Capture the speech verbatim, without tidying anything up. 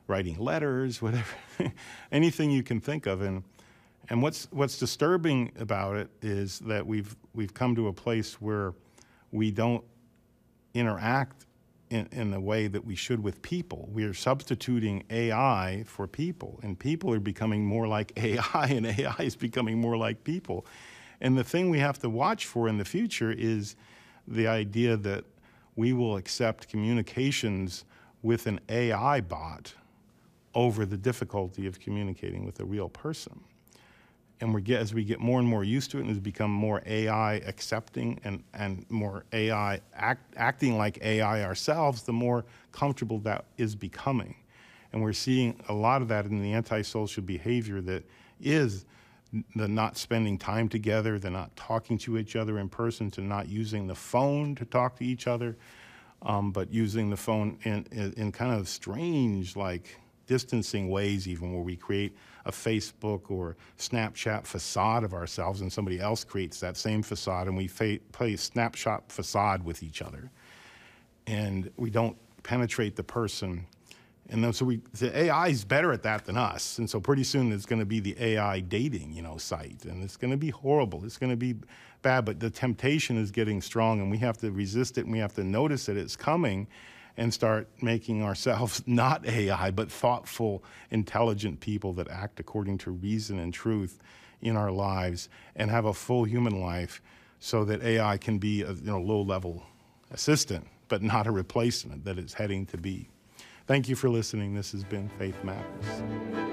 writing letters, whatever, anything you can think of. And and what's what's disturbing about it is that we've we've come to a place where we don't interact in, in the way that we should with people. We are substituting A I for people, and people are becoming more like A I, and A I is becoming more like people. And the thing we have to watch for in the future is the idea that we will accept communications with an A I bot over the difficulty of communicating with a real person. And we get, as we get more and more used to it, and as become more A I accepting and, and more A I act, acting like A I ourselves, the more comfortable that is becoming. And we're seeing a lot of that in the antisocial behavior that is the not spending time together, the not talking to each other in person, to not using the phone to talk to each other, um, but using the phone in, in, in kind of strange, like, distancing ways, even where we create a Facebook or Snapchat facade of ourselves, and somebody else creates that same facade, and we fa play snapshot facade with each other. And we don't penetrate the person. And then so we, the A I is better at that than us. And so pretty soon it's going to be the A I dating, you know, site. And it's going to be horrible. It's going to be bad. But the temptation is getting strong, and we have to resist it, and we have to notice that it's coming and start making ourselves not A I, but thoughtful, intelligent people that act according to reason and truth in our lives and have a full human life, so that A I can be a, you know, low-level assistant, but not a replacement that it's heading to be. Thank you for listening. This has been Faith Matters.